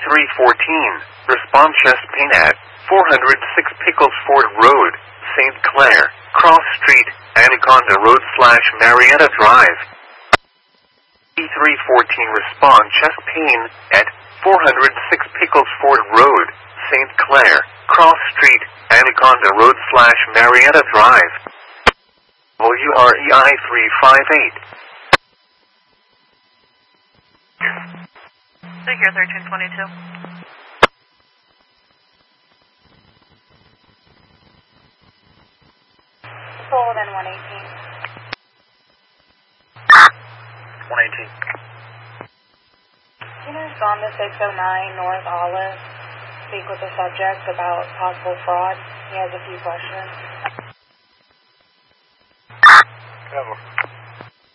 E314, respond chest pain at 406 Picklesford Road, St. Clair, Cross Street, Anaconda Road / Marietta Drive. E314, respond chest pain at 406 Picklesford Road, St. Clair, Cross Street, Anaconda Road / Marietta Drive. WREI 358. Figure 1322. Sullivan 118. 118. Can you respond to 609 North Olive? Speak with the subject about possible fraud. He has a few questions. Cover.